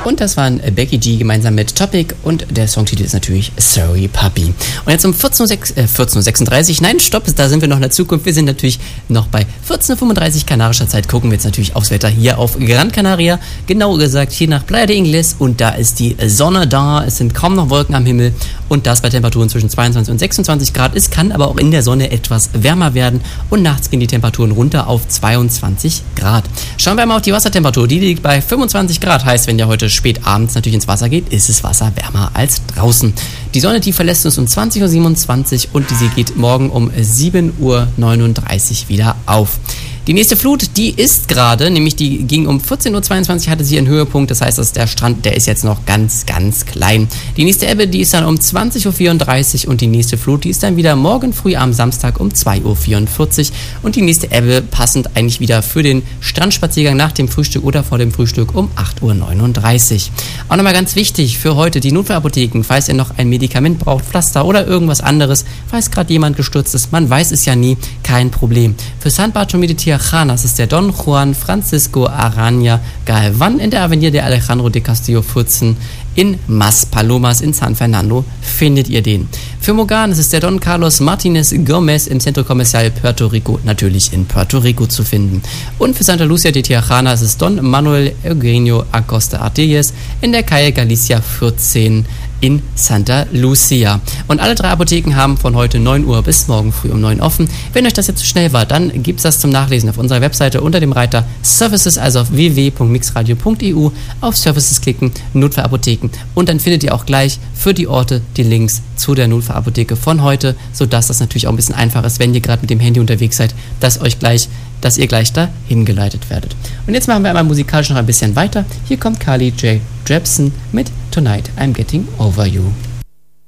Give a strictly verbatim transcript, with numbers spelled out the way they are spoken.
Und das waren Becky G gemeinsam mit Topic und der Songtitel ist natürlich Sorry Puppy. Und jetzt um vierzehn Uhr sechsunddreißig, nein, stopp, da sind wir noch in der Zukunft. Wir sind natürlich noch bei vierzehn Uhr fünfunddreißig kanarischer Zeit. Gucken wir jetzt natürlich aufs Wetter hier auf Gran Canaria. Genauer gesagt hier nach Playa de Ingles und da ist die Sonne da. Es sind kaum noch Wolken am Himmel und das bei Temperaturen zwischen zweiundzwanzig und sechsundzwanzig Grad. Es kann aber auch in der Sonne etwas wärmer werden und nachts gehen die Temperaturen runter auf zweiundzwanzig Grad. Schauen wir mal auf die Wassertemperatur. Die liegt bei fünfundzwanzig Grad. Heißt, wenn ihr heute spät abends natürlich ins Wasser geht, ist das Wasser wärmer als draußen. Die Sonne, die verlässt uns um zwanzig Uhr siebenundzwanzig und sie geht morgen um sieben Uhr neununddreißig wieder auf. Die nächste Flut, die ist gerade, nämlich die ging um vierzehn Uhr zweiundzwanzig, hatte sie einen Höhepunkt. Das heißt, dass der Strand, der ist jetzt noch ganz, ganz klein. Die nächste Ebbe, die ist dann um zwanzig Uhr vierunddreißig und die nächste Flut, die ist dann wieder morgen früh am Samstag um zwei Uhr vierundvierzig. Und die nächste Ebbe passend eigentlich wieder für den Strandspaziergang nach dem Frühstück oder vor dem Frühstück um acht Uhr neununddreißig. Auch nochmal ganz wichtig für heute die Notfallapotheken, falls ihr noch ein Medikament braucht, Pflaster oder irgendwas anderes, falls gerade jemand gestürzt ist, man weiß es ja nie, kein Problem. Für San Bartolomé de Tirajana, das ist der Don Juan Francisco Araña Galvan in der Avenida de Alejandro de Castillo vierzehn in Maspalomas in San Fernando findet ihr den. Für Mogan ist es der Don Carlos Martinez Gomez im Centro Comercial Puerto Rico, natürlich in Puerto Rico zu finden. Und für Santa Lucia de Tirajana ist es Don Manuel Eugenio Acosta Artelles in der Calle Galicia vierzehn in Santa Lucia. Und alle drei Apotheken haben von heute neun Uhr bis morgen früh um neun offen. Wenn euch das jetzt zu schnell war, dann gibt es das zum Nachlesen auf unserer Webseite unter dem Reiter Services, also auf w w w punkt mixradio punkt e u, auf Services klicken, Notfallapotheken und dann findet ihr auch gleich für die Orte die Links zu der Notfallapotheke von heute, sodass das natürlich auch ein bisschen einfacher ist, wenn ihr gerade mit dem Handy unterwegs seid, dass euch gleich, dass ihr gleich da hingeleitet werdet. Und jetzt machen wir einmal musikalisch noch ein bisschen weiter. Hier kommt Carly J. Jepsen mit Tonight I'm Getting Over You.